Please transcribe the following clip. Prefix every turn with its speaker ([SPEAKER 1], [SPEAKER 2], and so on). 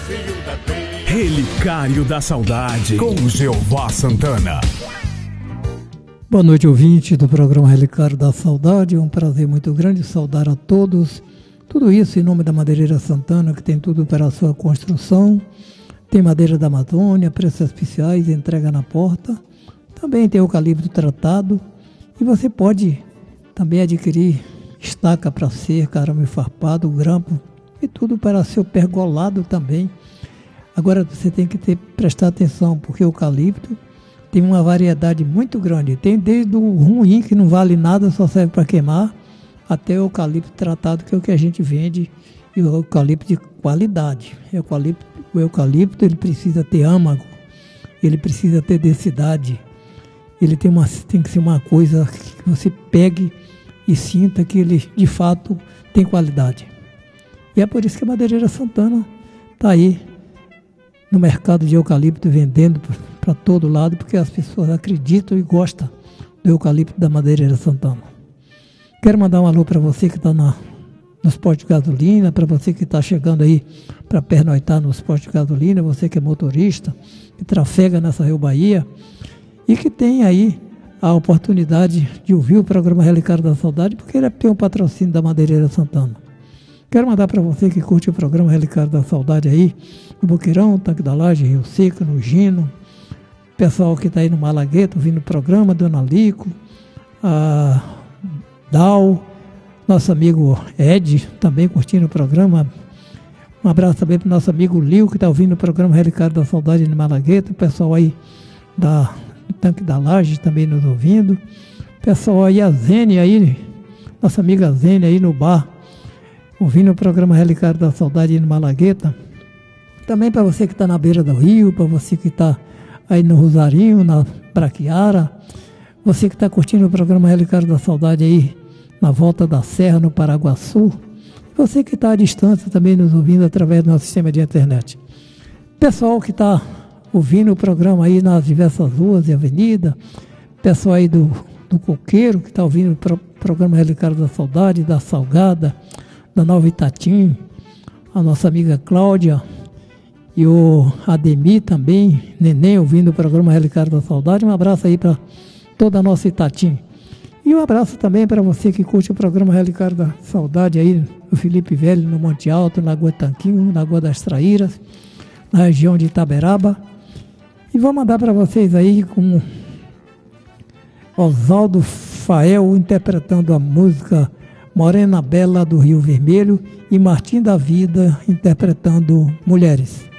[SPEAKER 1] Relicário da Saudade, com Jeová Santana.
[SPEAKER 2] Boa noite, ouvinte do programa Relicário da Saudade. É um prazer muito grande saudar a todos. Tudo isso em nome da Madeireira Santana, que tem tudo para a sua construção. Tem madeira da Amazônia, preços especiais, entrega na porta. Também tem eucalipto tratado. E você pode também adquirir estaca para cerca, arame farpado, grampo e tudo para seu pergolado também. Agora você tem que prestar atenção, porque o eucalipto tem uma variedade muito grande. Tem desde o ruim, que não vale nada, só serve para queimar, até o eucalipto tratado, que é o que a gente vende, e o eucalipto de qualidade. O eucalipto ele precisa ter âmago, ele precisa ter densidade, ele tem que ser uma coisa que você pegue e sinta que ele de fato tem qualidade. E é por isso que a Madeireira Santana está aí no mercado de eucalipto, vendendo para todo lado, porque as pessoas acreditam e gostam do eucalipto da Madeireira Santana. Quero mandar um alô para você que está nos postos de gasolina, para você que está chegando aí para pernoitar nos postos de gasolina, você que é motorista, que trafega nessa Rio Bahia e que tem aí a oportunidade de ouvir o programa Relicário da Saudade, porque ele tem um patrocínio da Madeireira Santana. Quero mandar para você que curte o programa Relicário da Saudade aí, no Boqueirão, Tanque da Laje, Rio Seco, no Gino, pessoal que está aí no Malagueta, ouvindo o programa, Dona Lico, a Dal, nosso amigo Ed, também curtindo o programa. Um abraço também para o nosso amigo Lio, que está ouvindo o programa Relicário da Saudade no Malagueta, o pessoal aí do Tanque da Laje também nos ouvindo, pessoal aí, a Zene aí, nossa amiga Zene aí no bar, ouvindo o programa Relicário da Saudade no Malagueta. Também para você que está na beira do rio, para você que está aí no Rosarinho, na Braquiara, você que está curtindo o programa Relicário da Saudade aí na volta da Serra, no Paraguaçu, você que está à distância também nos ouvindo através do nosso sistema de internet. Pessoal que está ouvindo o programa aí nas diversas ruas e avenidas, pessoal aí do Coqueiro, que está ouvindo o programa Relicário da Saudade, da Salgada, da Nova Itatim, a nossa amiga Cláudia e o Ademir também, Neném, ouvindo o programa Relicário da Saudade. Um abraço aí para toda a nossa Itatim. E um abraço também para você que curte o programa Relicário da Saudade aí, o Felipe Velho, no Monte Alto, na Lagoa Tanquinho, na Lagoa das Traíras, na região de Itaberaba. E vou mandar para vocês aí com Oswaldo Fael interpretando a música Morena Bela do Rio Vermelho e Martim da Vida interpretando Mulheres.